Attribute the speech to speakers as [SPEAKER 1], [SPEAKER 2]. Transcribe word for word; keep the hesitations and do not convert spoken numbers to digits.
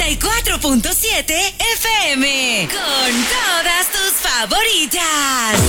[SPEAKER 1] y cuatro punto siete F M. Con todas tus favoritas.